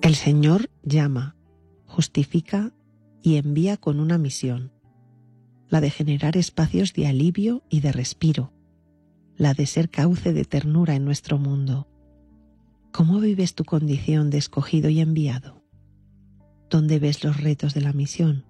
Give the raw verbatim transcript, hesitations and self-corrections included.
El Señor llama, justifica y envía con una misión, la de generar espacios de alivio y de respiro, la de ser cauce de ternura en nuestro mundo. ¿Cómo vives tu condición de escogido y enviado? ¿Dónde ves los retos de la misión?